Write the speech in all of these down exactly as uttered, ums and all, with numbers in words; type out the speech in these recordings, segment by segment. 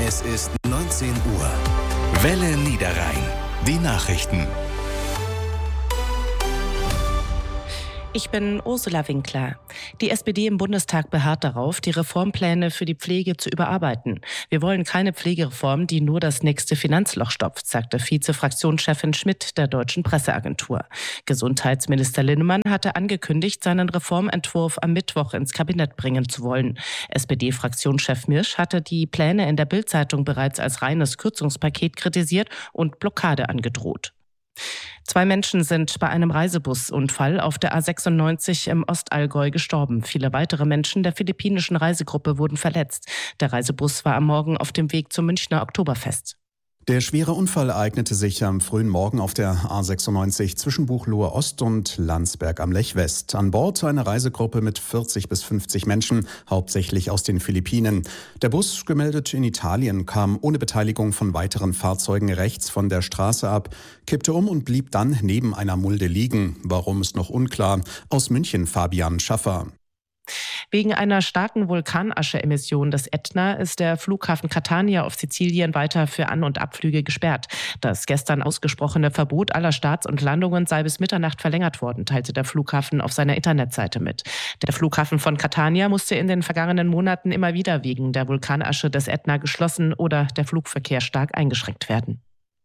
Es ist neunzehn Uhr. Welle Niederrhein. Die Nachrichten. Ich bin Ursula Winkler. Die S P D im Bundestag beharrt darauf, die Reformpläne für die Pflege zu überarbeiten. Wir wollen keine Pflegereform, die nur das nächste Finanzloch stopft, sagte Vize-Fraktionschefin Schmidt der Deutschen Presseagentur. Gesundheitsminister Linnemann hatte angekündigt, seinen Reformentwurf am Mittwoch ins Kabinett bringen zu wollen. S P D-Fraktionschef Mirsch hatte die Pläne in der Bild-Zeitung bereits als reines Kürzungspaket kritisiert und Blockade angedroht. Zwei Menschen sind bei einem Reisebusunfall auf der A sechsundneunzig im Ostallgäu gestorben. Viele weitere Menschen der philippinischen Reisegruppe wurden verletzt. Der Reisebus war am Morgen auf dem Weg zum Münchner Oktoberfest. Der schwere Unfall ereignete sich am frühen Morgen auf der A sechsundneunzig zwischen Buchloe Ost und Landsberg am Lech West. An Bord eine Reisegruppe mit vierzig bis fünfzig Menschen, hauptsächlich aus den Philippinen. Der Bus, gemeldet in Italien, kam ohne Beteiligung von weiteren Fahrzeugen rechts von der Straße ab, kippte um und blieb dann neben einer Mulde liegen. Warum, ist noch unklar. Aus München Fabian Schaffer. Wegen einer starken Vulkanasche-Emission des Ätna ist der Flughafen Catania auf Sizilien weiter für An- und Abflüge gesperrt. Das gestern ausgesprochene Verbot aller Starts und Landungen sei bis Mitternacht verlängert worden, teilte der Flughafen auf seiner Internetseite mit. Der Flughafen von Catania musste in den vergangenen Monaten immer wieder wegen der Vulkanasche des Ätna geschlossen oder der Flugverkehr stark eingeschränkt werden.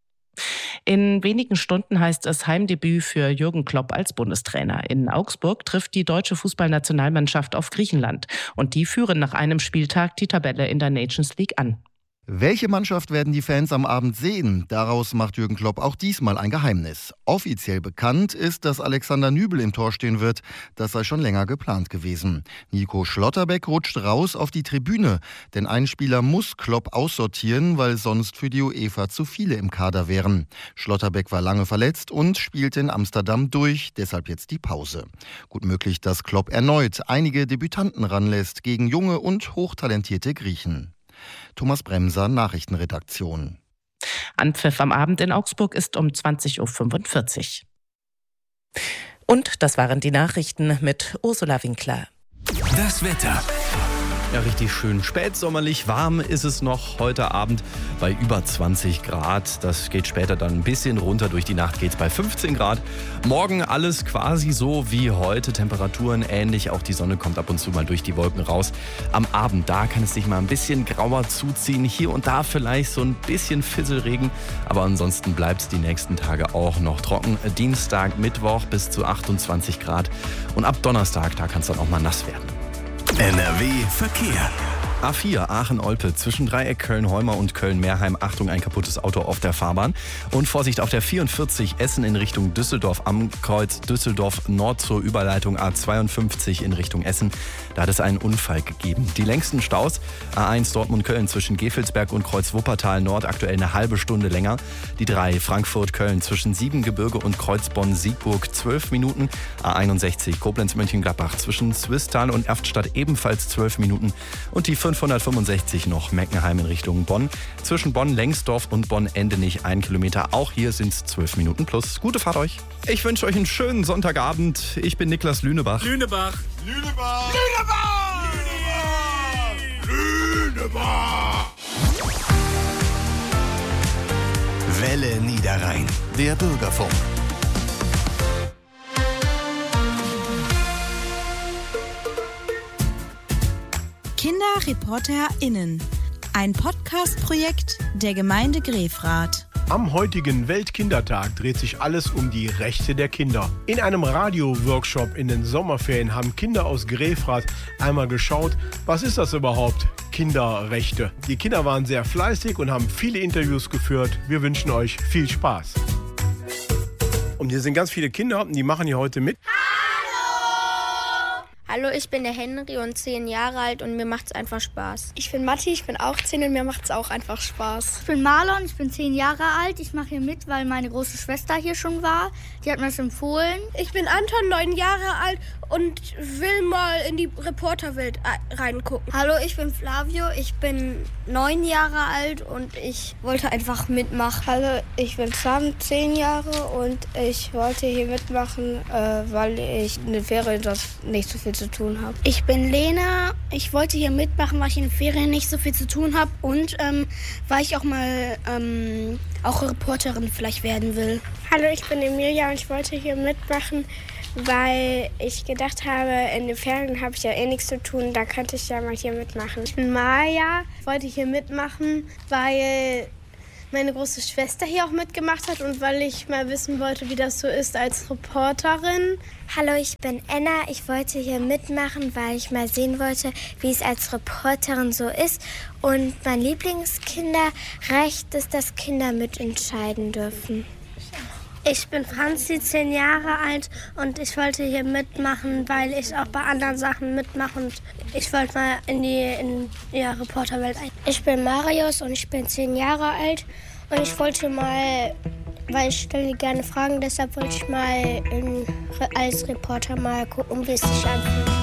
In wenigen Stunden heißt es Heimdebüt für Jürgen Klopp als Bundestrainer. In Augsburg trifft die deutsche Fußballnationalmannschaft auf Griechenland. Und die führen nach einem Spieltag die Tabelle in der Nations League an. Welche Mannschaft werden die Fans am Abend sehen? Daraus macht Jürgen Klopp auch diesmal ein Geheimnis. Offiziell bekannt ist, dass Alexander Nübel im Tor stehen wird. Das sei schon länger geplant gewesen. Nico Schlotterbeck rutscht raus auf die Tribüne. Denn ein Spieler muss Klopp aussortieren, weil sonst für die UEFA zu viele im Kader wären. Schlotterbeck war lange verletzt und spielte in Amsterdam durch. Deshalb jetzt die Pause. Gut möglich, dass Klopp erneut einige Debütanten ranlässt gegen junge und hochtalentierte Griechen. Thomas Bremser, Nachrichtenredaktion. Anpfiff am Abend in Augsburg ist um zwanzig Uhr fünfundvierzig. Und das waren die Nachrichten mit Ursula Winkler. Das Wetter. Ja, richtig schön spätsommerlich, warm ist es noch heute Abend bei über zwanzig Grad. Das geht später dann ein bisschen runter. Durch die Nacht geht es bei fünfzehn Grad. Morgen alles quasi so wie heute. Temperaturen ähnlich. Auch die Sonne kommt ab und zu mal durch die Wolken raus. Am Abend, da kann es sich mal ein bisschen grauer zuziehen. Hier und da vielleicht so ein bisschen Fisselregen. Aber ansonsten bleibt es die nächsten Tage auch noch trocken. Dienstag, Mittwoch bis zu achtundzwanzig Grad. Und ab Donnerstag, da kann es dann auch mal nass werden. N R W Verkehr. A vier Aachen-Olpe zwischen Dreieck Köln-Heuma und Köln-Mehrheim. Achtung, ein kaputtes Auto auf der Fahrbahn. Und Vorsicht auf der vierundvierzig Essen in Richtung Düsseldorf am Kreuz Düsseldorf Nord zur Überleitung A zweiundfünfzig in Richtung Essen. Da hat es einen Unfall gegeben. Die längsten Staus A eins Dortmund-Köln zwischen Gefelsberg und Kreuz Wuppertal Nord aktuell eine halbe Stunde länger. Die drei Frankfurt-Köln zwischen Siebengebirge und Kreuz Bonn-Siegburg zwölf Minuten. A einundsechzig Koblenz-Mönchengladbach zwischen Swisttal und Erftstadt ebenfalls zwölf Minuten. Und die fünfhundertfünfundsechzig noch Meckenheim in Richtung Bonn. Zwischen Bonn-Lengsdorf und Bonn-Endenich ein Kilometer. Auch hier sind es zwölf Minuten plus. Gute Fahrt euch. Ich wünsche euch einen schönen Sonntagabend. Ich bin Niklas Lünebach. Lünebach. Lünebach. Lünebach. Lünebach. Lünebach. Welle Niederrhein. Der Bürgerfunk. KinderreporterInnen. Ein Podcast-Projekt der Gemeinde Grefrath. Am heutigen Weltkindertag dreht sich alles um die Rechte der Kinder. In einem Radio-Workshop in den Sommerferien haben Kinder aus Grefrath einmal geschaut, was ist das überhaupt, Kinderrechte. Die Kinder waren sehr fleißig und haben viele Interviews geführt. Wir wünschen euch viel Spaß. Und hier sind ganz viele Kinder, die machen hier heute mit. Hallo, ich bin der Henry und zehn Jahre alt und mir macht es einfach Spaß. Ich bin Matti, ich bin auch zehn und mir macht es auch einfach Spaß. Ich bin Marlon, ich bin zehn Jahre alt. Ich mache hier mit, weil meine große Schwester hier schon war. Die hat mir das empfohlen. Ich bin Anton, neun Jahre alt und will mal in die Reporterwelt reingucken. Hallo, ich bin Flavio, ich bin neun Jahre alt und ich wollte einfach mitmachen. Hallo, ich bin Sam, zehn Jahre und ich wollte hier mitmachen, äh, weil ich in den Ferien sonst nicht so viel zu zu tun habe. Ich bin Lena. Ich wollte hier mitmachen, weil ich in den Ferien nicht so viel zu tun habe und ähm, weil ich auch mal ähm, auch Reporterin vielleicht werden will. Hallo, ich bin Emilia und ich wollte hier mitmachen, weil ich gedacht habe, in den Ferien habe ich ja eh nichts zu tun, da könnte ich ja mal hier mitmachen. Ich bin Maja, wollte hier mitmachen, weil meine große Schwester hier auch mitgemacht hat und weil ich mal wissen wollte, wie das so ist als Reporterin. Hallo, ich bin Enna. Ich wollte hier mitmachen, weil ich mal sehen wollte, wie es als Reporterin so ist. Und mein Lieblingskinderrecht ist, dass Kinder mitentscheiden dürfen. Ich bin Franzi, zehn Jahre alt und ich wollte hier mitmachen, weil ich auch bei anderen Sachen mitmache und ich wollte mal in die in die Reporterwelt ein. Ich bin Marius und ich bin zehn Jahre alt und ich wollte mal, weil ich stelle gerne Fragen, deshalb wollte ich mal in, als Reporter mal gucken, wie es sich anfühlt.